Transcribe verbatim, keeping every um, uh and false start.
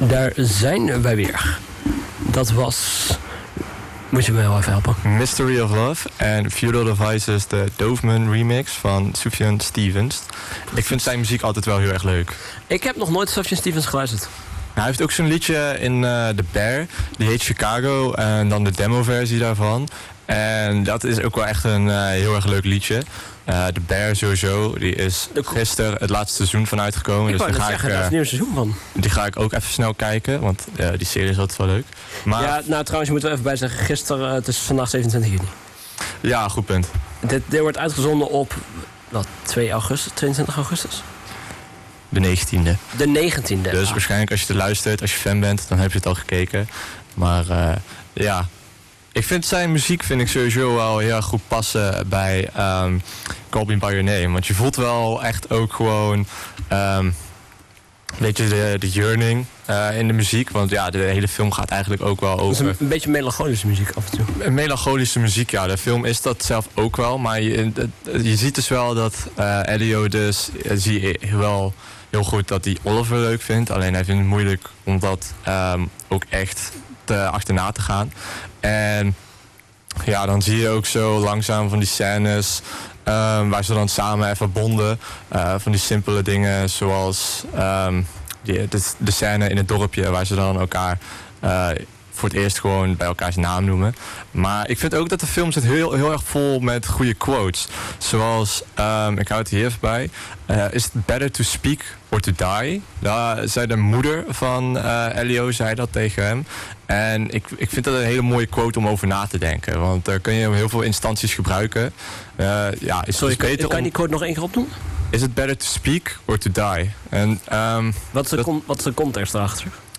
daar zijn wij weer. Dat was... Moet je me wel even helpen? Mystery of Love en Feudal Devices, de Doveman remix van Sufjan Stevens. Ik vind zijn muziek altijd wel heel erg leuk. Ik heb nog nooit Sufjan Stevens geluisterd. Hij heeft ook zo'n liedje in uh, The Bear, die heet Chicago, en dan de demo-versie daarvan. En dat is ook wel echt een uh, heel erg leuk liedje. Uh, The Bear sowieso, die is gisteren het laatste seizoen van uitgekomen. Ik dus wou daar net ga zeggen, ik, uh, daar is een nieuw seizoen van. Die ga ik ook even snel kijken, want uh, die serie is altijd wel leuk. Maar, ja, nou trouwens, je moet er even bij zeggen, gisteren, uh, het is vandaag zevenentwintig juni. Ja, goed punt. Dit, dit wordt uitgezonden op, wat, twee augustus, tweeëntwintig augustus? De negentiende. De negentiende. Dus ah. waarschijnlijk als je het luistert, als je fan bent, dan heb je het al gekeken. Maar uh, ja, ik vind zijn muziek vind ik sowieso wel heel erg goed passen bij um, Call Me By Your Name. Want je voelt wel echt ook gewoon um, weet je, de, de yearning uh, in de muziek. Want ja, de hele film gaat eigenlijk ook wel over... Het is een, een beetje melancholische muziek af en toe. Een melancholische muziek, ja. De film is dat zelf ook wel. Maar je, je ziet dus wel dat uh, Elio dus... zie je wel heel goed dat hij Oliver leuk vindt. Alleen hij vindt het moeilijk om dat um, ook echt te, achterna te gaan. En ja, dan zie je ook zo langzaam van die scènes... Um, waar ze dan samen even bonden. Uh, van die simpele dingen zoals um, die, de, de scène in het dorpje... waar ze dan elkaar uh, voor het eerst gewoon bij elkaars naam noemen. Maar ik vind ook dat de film zit heel, heel erg vol met goede quotes. Zoals, um, ik hou het hier even bij... Uh, is it better to speak or to die? Daar zei de moeder van uh, Elio, zei dat tegen hem. En ik, ik vind dat een hele mooie quote om over na te denken. Want daar kun je heel veel instanties gebruiken. Uh, ja, is Sorry, het beter kan, kan om... je die quote nog één keer opdoen? Is it better to speak or to die? En, um, Wat is de, dat... con- wat is de context erachter?